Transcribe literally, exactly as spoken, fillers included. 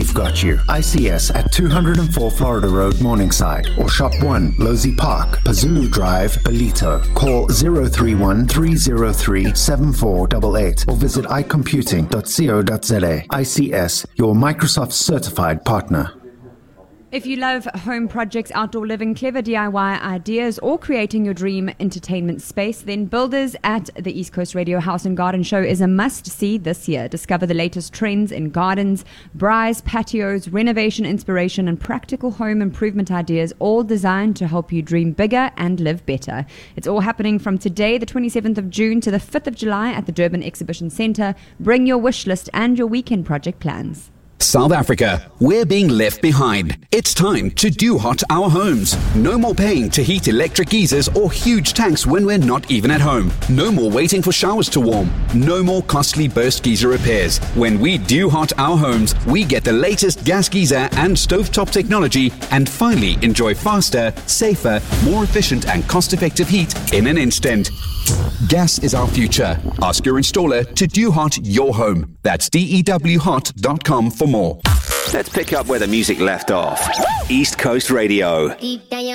we've got you. I C S at two oh four Florida Road, Morningside, or Shop one, Losey Park, Pazulu Drive, Belito. Call zero three one, three zero three, seven four eight eight or visit i computing dot co dot za. I C S, your Microsoft certified partner. If you love home projects, outdoor living, clever D I Y ideas, or creating your dream entertainment space, then Builders at the East Coast Radio House and Garden Show is a must-see this year. Discover the latest trends in gardens, braais, patios, renovation inspiration, and practical home improvement ideas, all designed to help you dream bigger and live better. It's all happening from today, the twenty-seventh of June, to the fifth of July at the Durban Exhibition Centre. Bring your wish list and your weekend project plans. South Africa, we're being left behind. It's time to do hot our homes. No more paying to heat electric geysers or huge tanks when we're not even at home. No more waiting for showers to warm. No more costly burst geyser repairs. When we do hot our homes, we get the latest gas geyser and stovetop technology and finally enjoy faster, safer, more efficient and cost-effective heat in an instant. Gas is our future. Ask your installer to do hot your home. That's D E W hot dot com for more. Let's pick up where the music left off. East Coast Radio.